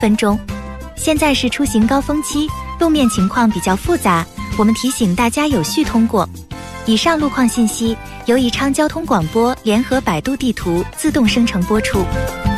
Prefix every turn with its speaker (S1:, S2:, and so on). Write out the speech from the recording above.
S1: 分钟。现在是出行高峰期，路面情况比较复杂，我们提醒大家有序通过。以上路况信息由宜昌交通广播联合百度地图自动生成播出。